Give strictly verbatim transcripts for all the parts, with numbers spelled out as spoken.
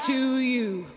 to you.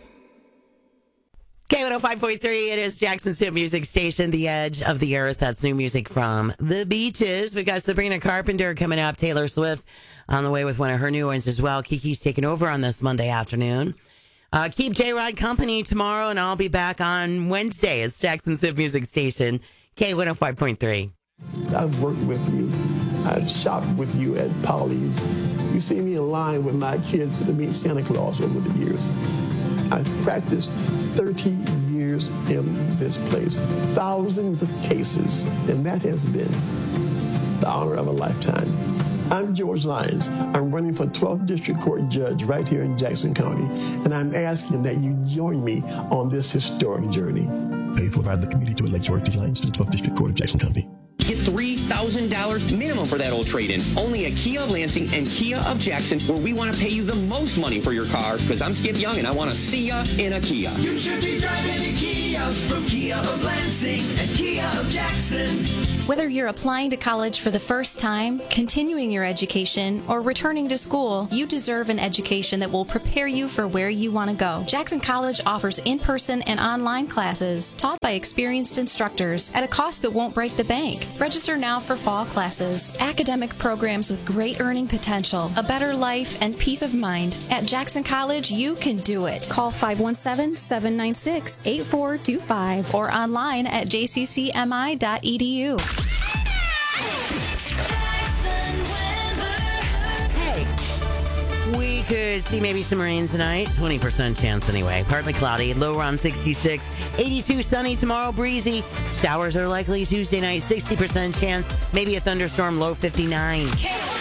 K one oh five point three, it is Jackson's hit music station, The Edge of the Earth. That's new music from The Beaches. We've got Sabrina Carpenter coming up, Taylor Swift on the way with one of her new ones as well. Kiki's taking over on this Monday afternoon. Uh, keep J-Rod company tomorrow, and I'll be back on Wednesday. It's Jackson's hit music station, K one oh five point three. I've worked with you. I've shopped with you at Polly's. You see me in line with my kids to meet Santa Claus over the years. I've practiced thirty years in this place, thousands of cases, and that has been the honor of a lifetime. I'm George Lyons. I'm running for twelfth District Court Judge right here in Jackson County, and I'm asking that you join me on this historic journey. Paid for by the committee to elect George D. Lyons to the twelfth District Court of Jackson County. Get three thousand dollars minimum for that old trade-in. Only at Kia of Lansing and Kia of Jackson, where we want to pay you the most money for your car, because I'm Skip Young and I want to see ya in a Kia. You should be driving a Kia from Kia of Lansing and Kia of Jackson. Whether you're applying to college for the first time, continuing your education, or returning to school, you deserve an education that will prepare you for where you want to go. Jackson College offers in-person and online classes taught by experienced instructors at a cost that won't break the bank. Register now for fall classes. Academic programs with great earning potential, a better life, and peace of mind. At Jackson College, you can do it. Call five one seven, seven nine six, eight four two five or online at j c c m i dot e d u. We could see maybe some rain tonight. twenty percent chance anyway. Partly cloudy. Low around sixty-six. eighty-two sunny tomorrow. Breezy. Showers are likely Tuesday night. sixty percent chance. Maybe a thunderstorm. Low fifty-nine.